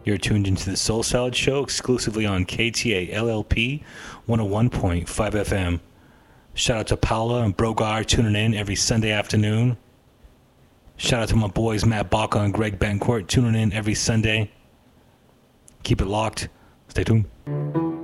You're tuned into the Soul Salad Show exclusively on KTA LLP 101.5 FM. Shout out to Paula and Brogar tuning in every Sunday afternoon. Shout out to my boys Matt Baca and Greg Bencourt tuning in every Sunday. Keep it locked. Stay tuned.